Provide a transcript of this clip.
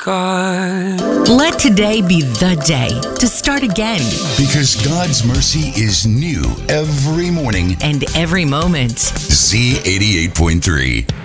God. Let today be the day to start again. Because God's mercy is new every morning. And every moment. Z88.3.